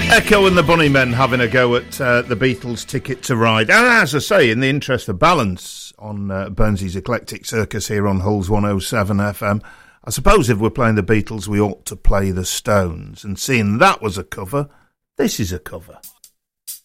Echo and the Bunnymen having a go at the Beatles' Ticket to Ride. And as I say, in the interest of balance on Burnsy's Eclectic Circus here on Hulls 107 FM, I suppose if we're playing the Beatles, we ought to play the Stones. And seeing that was a cover, this is a cover.